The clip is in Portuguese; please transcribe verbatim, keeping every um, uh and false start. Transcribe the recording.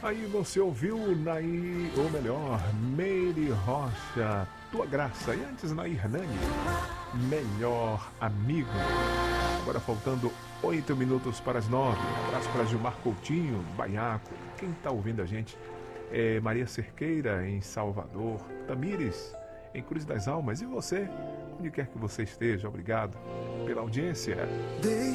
Aí você ouviu Nair, ou melhor, Meire Rocha, Tua Graça. E antes Nair Hernani, Melhor Amigo. Agora faltando oito minutos para as nove. Um abraço para Gilmar Coutinho, Baiaco. Quem está ouvindo a gente é Maria Cerqueira, em Salvador. Tamires, em Cruz das Almas. E você, onde quer que você esteja, obrigado pela audiência. Deixe